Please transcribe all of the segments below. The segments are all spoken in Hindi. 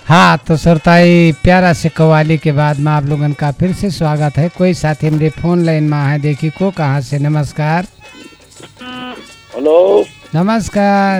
हाँ तो श्रोताई प्यारा से कव्वाली के बाद में आप लोगन का फिर से स्वागत है। कोई साथी मेरे फोन लाइन में है, देखी को कहाँ से। नमस्कार। हेलो नमस्कार।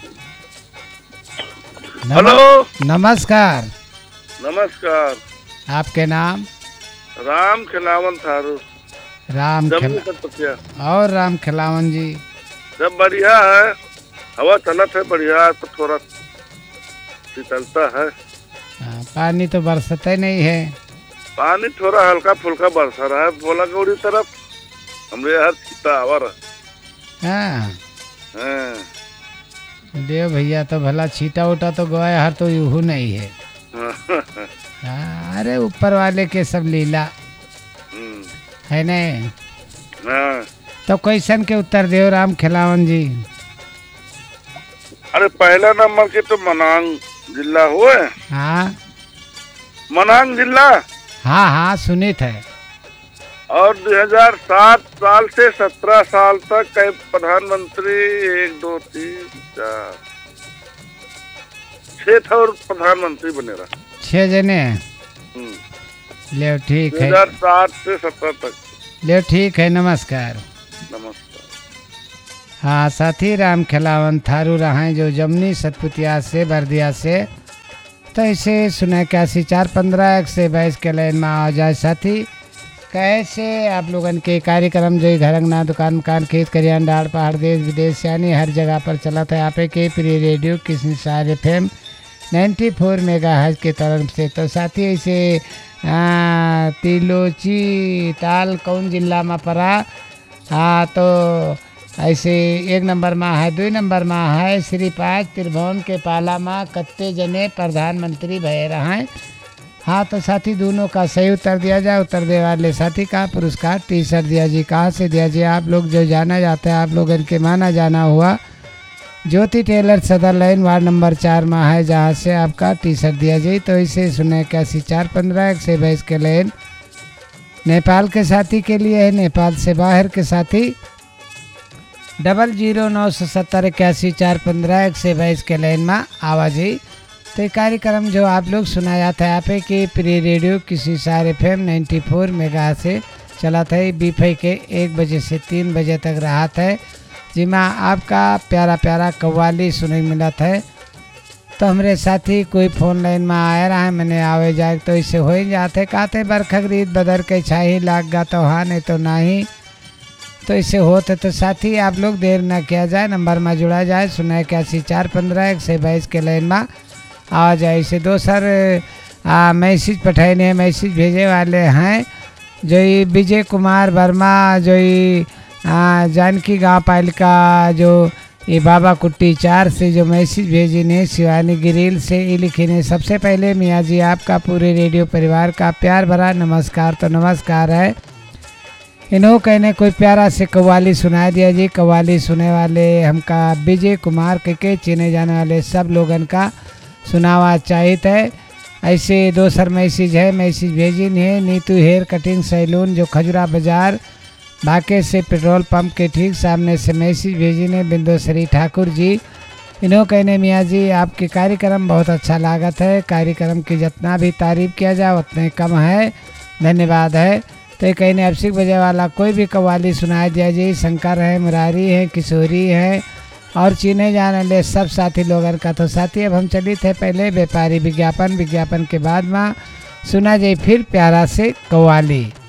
हेलो नमस्कार। नमस्कार। आपके नाम? राम खिलावन थारू। राम और राम खिलावन जी। जब बढ़िया है, हवा चलत है बढ़िया, तो थोड़ा चलता है। पानी तो बरसता ही नहीं है। पानी थोड़ा हल्का फुल्का बरसा रहा है बोला गौरी तरफ, हमरे यहाँ सीता आवर। हाँ देव भैया तो भला छीटा उटा तो गया हर तो यूं नहीं है। अरे ऊपर वाले के सब लीला है ने। तो क्वेश्चन के उत्तर दो राम खिलावन जी। अरे पहला नंबर के तो मनांग जिला हुए। हाँ मनांग जिला। हाँ हाँ सुनित है। और 2007 साल से 17 साल तक कई प्रधानमंत्री 1 2 3 4 6 था और प्रधानमंत्री बने रहा। 6 जने। ले ठीक है। 2007 से 17 तक। ले ठीक है। नमस्कार। नमस्कार। हाँ साथी राम खिलावन थारू रहा जो जमनी सतपुतिया से बर्दिया से। तो इसे सुना 81-415 से 22 के लाइन में आ जाए साथी। कैसे आप लोगन के कार्यक्रम जो घर अंगना दुकान मकान खेत करियान डाड़ पहाड़ देश विदेश यानी हर जगह पर चला था। यहाँ पे के प्रिय रेडियो किसी सारे FM 94 मेगाहर्ट्ज के तरफ से। तो साथी ऐसे तिलोची ताल कौन जिला में पड़ा। हाँ तो ऐसे 1 नंबर में है, 2 नंबर में है श्री 5 त्रिभुवन के पाला में कत्ते जने प्रधानमंत्री भय रहा है। हाँ तो साथी दोनों का सही उत्तर दिया जाए। उत्तर दे वाले साथी का पुरस्कार टी-शर्ट दिया जी। कहाँ से दिया जी? आप लोग जो जाना जाता है आप लोग इनके माना जाना हुआ ज्योति टेलर सदर लाइन वार्ड नंबर 4 में है, जहाँ से आपका टी-शर्ट दिया जाए। तो इसे सुने 81-415 से 22 के लाइन नेपाल के साथी के लिए है। नेपाल से बाहर के साथी 009771 से 22 के लाइन में आवाज़ी। तो कार्यक्रम जो आप लोग सुनाया था यहाँ पे कि प्री रेडियो किसी सारे FM 94 मेगा से चला था। बीफई के 1 बजे से 3 बजे तक रहा था, जिसमें आपका प्यारा प्यारा कव्वाली सुनने मिला था। तो हमारे साथी कोई फोन लाइन में आया रहा है, मैंने आवे जाए तो इसे हो ही जाते। कहते बरखा रीत बदर के छाही लाग गा तो हाँ नहीं तो नहीं। तो इसे होते तो साथी आप लोग देर ना किया जाए, नंबर में जुड़ा जाए। सुना 81-415 से 22 के लाइन में आ जाए। इसे दोसर मैसेज पठाने मैसेज भेजे वाले हैं जो विजय कुमार वर्मा, जो जानकी गाँव पालिका जो ये बाबा कुट्टी 4 से जो मैसेज भेजी ने शिवानी गिरिल से ये लिखी ने। सबसे पहले मियाँ जी आपका पूरे रेडियो परिवार का प्यार भरा नमस्कार। तो नमस्कार है। इन्हों कहने कोई प्यारा से कव्वाली सुना दिया जी। कव्वाली सुने वाले हमका विजय कुमार के चीने जाने वाले सब लोगन का सुनावा चाहिए है। ऐसे दोसर मैसेज है, मैसेज भेजी है नीतू हेयर कटिंग सैलून जो खजुरा बाजार बाके से पेट्रोल पंप के ठीक सामने से मैसेज भेजी ने बिंदुश्री ठाकुर जी। इन्हों कहने मियाँ जी आपके कार्यक्रम बहुत अच्छा लागत है। कार्यक्रम की जितना भी तारीफ किया जाए उतने कम है, धन्यवाद है। तो कहने अभिषेक बजे वाला कोई भी कव्वाली सुनाया दिया जी। शंकर है, मुरारी है, किशोरी है और चीने जाने ले सब साथी लोगों का। तो साथी अब हम चली थे पहले व्यापारी विज्ञापन के बाद में सुना जाए फिर प्यारा से कव्वाली।